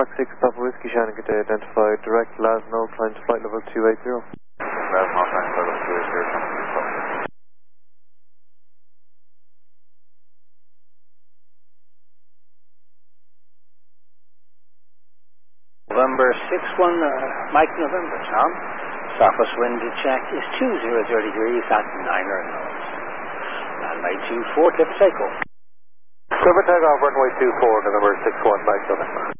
Fox 6 Papa Whiskey Shannon, good day, identified direct Lasno, climb to flight level 280. Lasno, climb to level 280. November 6-1, Mike November, Tom. Southwest wind check is 200 degrees at 9 knots. Runway 24, clear for takeoff. Clear for takeoff, runway 24, November 6-1, Mike November.